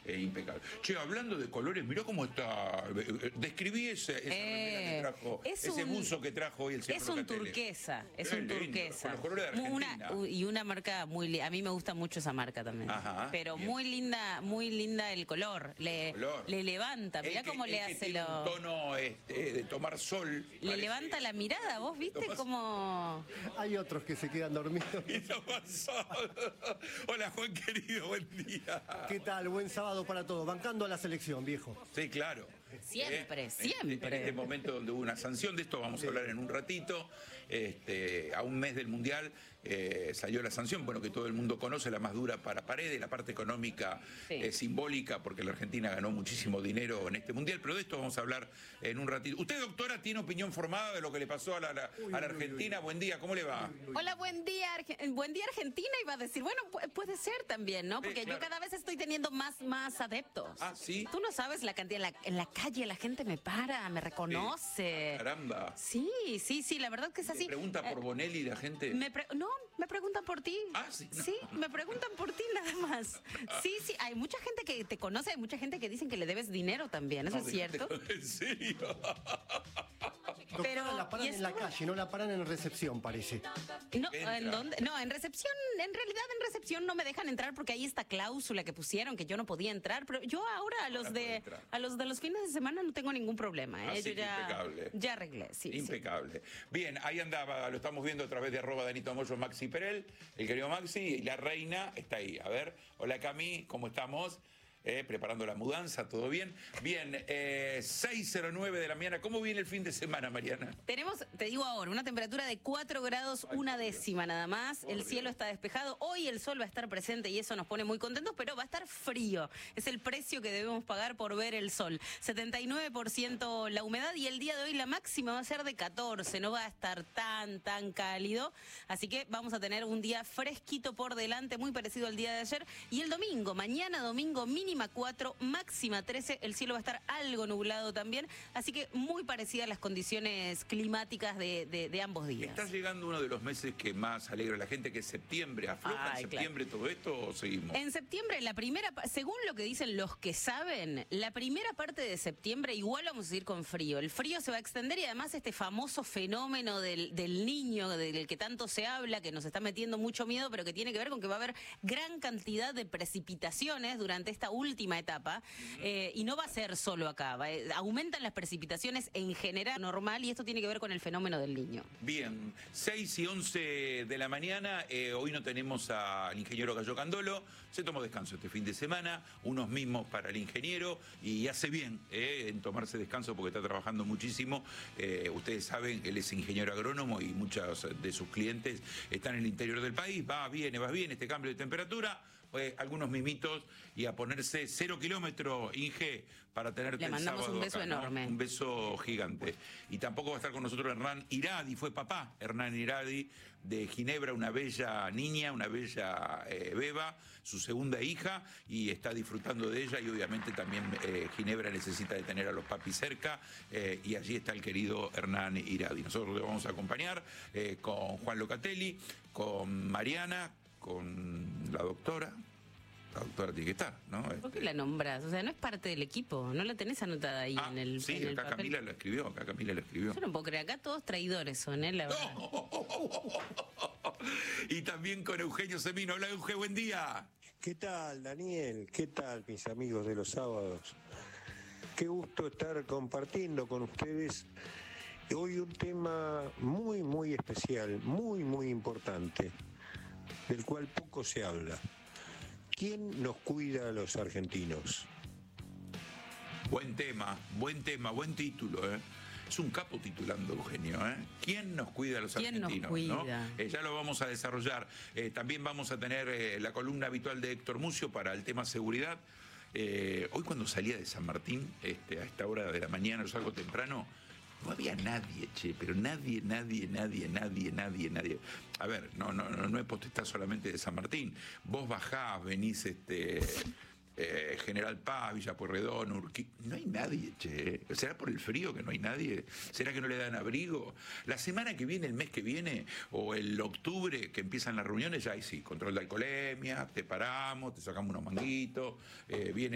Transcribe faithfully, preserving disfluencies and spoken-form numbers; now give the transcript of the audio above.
eh, impecable. Che, hablando de colores, mirá cómo está. Describí ese, esa eh, remera que trajo, ese un, buzo que trajo hoy el señor Es un Locatelli. turquesa, es Qué un lindo, turquesa. con los colores de Argentina. Una, y una marca muy linda. A mí me gusta mucho esa marca también. Ajá, pero bien. muy linda, muy linda el color. Le, el color. le levanta, mirá que, cómo le hace tiene lo. Un tono este, de tomar sol. Le parece. levanta la mirada, vos viste cómo. Hay otros que se quedan dormidos. Y toma sol. Hola Juan querido, buen día. ¿Qué tal? Buen sábado para todos. Bancando a la selección, viejo. Sí, claro. Siempre, eh, siempre. En, en este momento donde hubo una sanción, de esto vamos a hablar en un ratito. Este, a un mes del Mundial eh, salió la sanción, bueno, que todo el mundo conoce, la más dura para Paredes, la parte económica sí. eh, simbólica, porque la Argentina ganó muchísimo dinero en este Mundial, pero de esto vamos a hablar en un ratito. Usted, doctora, tiene opinión formada de lo que le pasó a la, la, uy, a la uy, Argentina. uy, uy. Buen día, ¿cómo le va? Uy, uy, uy. Hola, buen día, Arge- buen día Argentina, iba a decir, bueno, pu puede ser también, ¿no? Porque sí, claro. yo cada vez estoy teniendo más, más adeptos. Ah, ¿sí? Tú no sabes la cantidad, en la, en la calle la gente me para, me reconoce. Sí. Caramba. Sí, sí, sí, la verdad que es así. ¿Le pregunta por Eh, Bonelli la gente? me pre no, me preguntan por ti. Ah, sí, no. Sí, me preguntan por ti nada más. Sí, sí, hay mucha gente que te conoce, hay mucha gente que dicen que le debes dinero también, ¿eso No, es cierto? ¿En serio? Doctora, Pero, la paran y en la estuvo- calle, no la paran en recepción, parece. No, Entra. ¿en dónde? No, en recepción, en realidad en recepción no me dejan entrar porque hay esta cláusula que pusieron que yo no podía entrar, pero yo ahora a los Ahora puede de entrar. a los de los fines de semana no tengo ningún problema, ¿eh? Así Yo que ya, impecable. ya arreglé, sí. sí. Impecable. Bien, ahí andaba, lo estamos viendo a través de arroba Danito Moyo, Maxi Perel, el querido Maxi, y la reina está ahí. A ver, hola Cami, ¿cómo estamos? Eh, preparando la mudanza, ¿todo bien? Bien, eh, seis cero nueve de la mañana. ¿Cómo viene el fin de semana, Mariana? Tenemos, te digo ahora, una temperatura de cuatro grados, Ay, una por Dios. décima nada más. Por el Dios. cielo está despejado. Hoy el sol va a estar presente y eso nos pone muy contentos, pero va a estar frío. Es el precio que debemos pagar por ver el sol. setenta y nueve por ciento la humedad y el día de hoy la máxima va a ser de catorce. No va a estar tan, tan cálido. Así que vamos a tener un día fresquito por delante, muy parecido al día de ayer. Y el domingo, mañana domingo, mínima cuatro, máxima trece, el cielo va a estar algo nublado también, así que muy parecidas las condiciones climáticas de, de, de ambos días. Está llegando uno de los meses que más alegra a la gente, que es septiembre. ¿Afloja Ay, en septiembre todo esto o seguimos? En septiembre, la primera, pa- según lo que dicen los que saben, la primera parte de septiembre igual vamos a ir con frío. El frío se va a extender y además este famoso fenómeno del, del niño, del que tanto se habla, que nos está metiendo mucho miedo, pero que tiene que ver con que va a haber gran cantidad de precipitaciones durante esta última etapa. Eh, y no va a ser solo acá, va, eh, aumentan las precipitaciones en general normal y esto tiene que ver con el fenómeno del niño. Bien, seis y once de la mañana, eh, hoy no tenemos al ingeniero Gallo Candolo, se tomó descanso este fin de semana, unos mismos para el ingeniero y hace bien eh, en tomarse descanso porque está trabajando muchísimo. Eh, ustedes saben, él es ingeniero agrónomo y muchos de sus clientes están en el interior del país, va, viene, va bien, este cambio de temperatura. Eh, algunos mimitos y a ponerse cero kilómetros, Inge, para tenerte Le el mandamos sábado un beso acá, ¿no? enorme. Un beso gigante. Y tampoco va a estar con nosotros Hernán Iradi, fue papá Hernán Iradi de Ginebra, una bella niña, una bella eh, beba, su segunda hija, y está disfrutando de ella y obviamente también eh, Ginebra necesita de tener a los papis cerca eh, y allí está el querido Hernán Iradi. Nosotros le vamos a acompañar eh, con Juan Locatelli, con Mariana, con la doctora. La doctora tiene que estar, ¿no? ¿Por qué Este, la nombras? O sea, no es parte del equipo, no la tenés anotada ahí ah, en el, sí, en el acá papel. Camila la escribió, acá Camila la escribió. Yo no puedo creer, acá todos traidores son, ¿eh? La verdad. Y también con Eugenio Semino. Hola, Eugenio, buen día. ¿Qué tal, Daniel? ¿Qué tal, mis amigos de los sábados? Qué gusto estar compartiendo con ustedes hoy un tema muy, muy especial, muy, muy importante, del cual poco se habla. ¿Quién nos cuida a los argentinos? Buen tema, buen tema, buen título, ¿eh? Es un capo titulando, Eugenio, ¿eh? ¿Quién nos cuida a los ¿Quién nos argentinos? cuida? ¿no? Eh, ya lo vamos a desarrollar. Eh, también vamos a tener eh, la columna habitual de Héctor Mucio para el tema seguridad. Eh, hoy cuando salía de San Martín, este, a esta hora de la mañana, yo salgo temprano, no había nadie, che, pero nadie, nadie, nadie, nadie, nadie, nadie. A ver, no, no, no, no es potestad solamente de San Martín. Vos bajás, venís, este... Eh, General Paz, Villa Pueyrredón, Urquí, no hay nadie, che. ¿Será por el frío que no hay nadie? ¿Será que no le dan abrigo? La semana que viene, el mes que viene, o el octubre, que empiezan las reuniones, ya hay sí, control de alcoholemia, te paramos, te sacamos unos manguitos, eh, viene